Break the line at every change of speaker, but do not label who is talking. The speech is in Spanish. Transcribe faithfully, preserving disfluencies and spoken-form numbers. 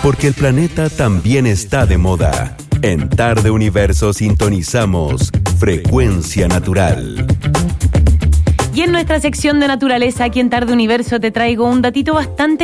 porque el planeta también está de moda. En Tarde Universo sintonizamos Frecuencia Natural.
Y en nuestra sección de naturaleza, aquí en Tarde Universo, te traigo un datito bastante